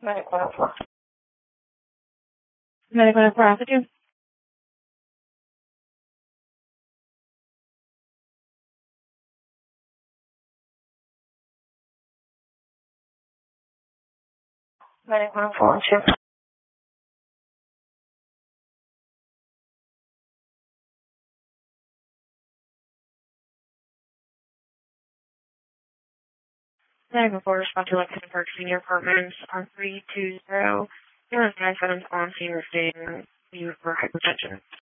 Medical Prostitute. Medical Prostitute. Medical Responsive Lexington Park Senior Apartments on 320. Your resident on scene reporting you for hypertension.